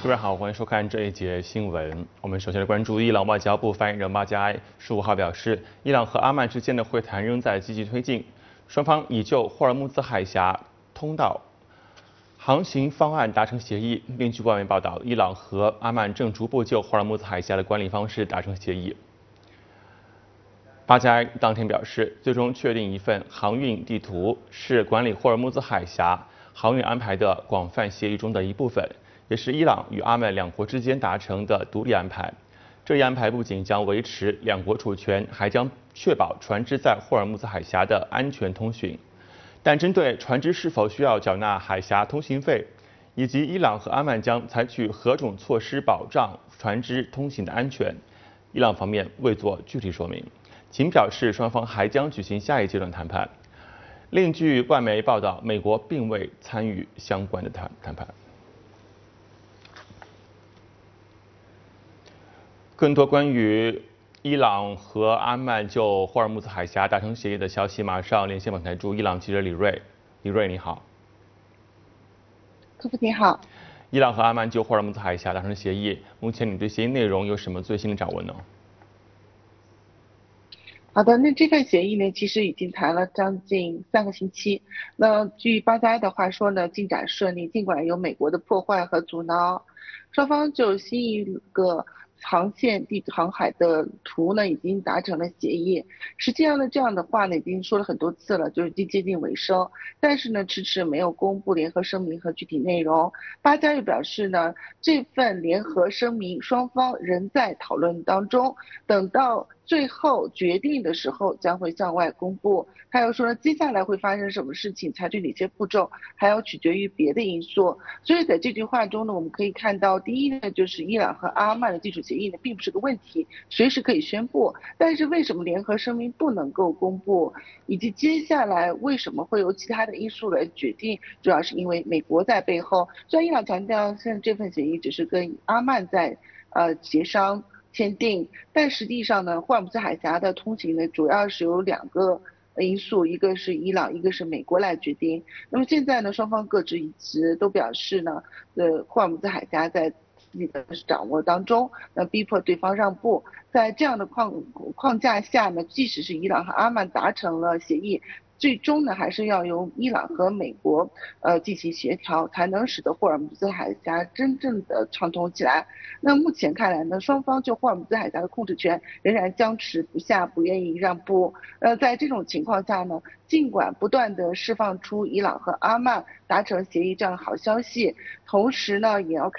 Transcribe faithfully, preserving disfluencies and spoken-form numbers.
各位好，欢迎收看这一节新闻。我们首先来关注伊朗外交部发言人巴加埃十五号表示，伊朗和阿曼之间的会谈仍在积极推进，双方已就霍尔木兹海峡通道航行方案达成协议。另据外媒报道，伊朗和阿曼正逐步就霍尔木兹海峡的管理方式达成协议。巴加埃当天表示，最终确定一份航运地图是管理霍尔木兹海峡航运安排的广泛协议中的一部分，也是伊朗与阿曼两国之间达成的独立安排。这一安排不仅将维持两国主权，还将确保船只在霍尔木兹海峡的安全通行。但针对船只是否需要缴纳海峡通行费，以及伊朗和阿曼将采取何种措施保障船只通行的安全，伊朗方面未做具体说明，仅表示双方还将举行下一阶段谈判。另据外媒报道，美国并未参与相关的谈谈判。更多关于伊朗和阿曼就霍尔木兹海峡达成协议的消息，马上连线本台驻伊朗记者李瑞。李瑞，你好。 客服你好。 伊朗和阿曼就霍尔木兹海峡达成协议，目前你对协议内容有什么最新的掌握呢？ 好的，那这份协议呢，其实已经谈了将近三个星期。那据巴加埃的话说呢，进展顺利，尽管有美国的破坏和阻挠，双方就新一个航线地航海的图呢，已经达成了协议。实际上呢，这样的话呢，已经说了很多次了，就已经接近尾声。但是呢，迟迟没有公布联合声明和具体内容。巴加埃表示呢，这份联合声明双方仍在讨论当中，等到最后决定的时候将会向外公布。他又说呢，接下来会发生什么事情，采取哪些步骤，还要取决于别的因素。所以在这句话中呢，我们可以看到，第一呢，就是伊朗和阿曼的基础协议呢，并不是个问题，随时可以宣布。但是为什么联合声明不能够公布，以及接下来为什么会由其他的因素来决定，主要是因为美国在背后。虽然伊朗强调现在这份协议只是跟阿曼在呃协商签订，但实际上呢，霍尔木兹海峡的通行呢，主要是有两个因素，一个是伊朗，一个是美国来决定。那么现在呢，双方各执一词，都表示呢，呃，霍尔木兹海峡在自己的掌握当中，那逼迫对方让步。在这样的框框架下呢，即使是伊朗和阿曼达成了协议，最终呢，还是要由伊朗和美国呃进行协调，才能使得霍尔木兹海峡真正的畅通起来。那目前看来呢，双方就霍尔木兹海峡的控制权仍然僵持不下，不愿意让步。呃，在这种情况下呢，尽管不断的释放出伊朗和阿曼达成协议这样的好消息，同时呢，也要看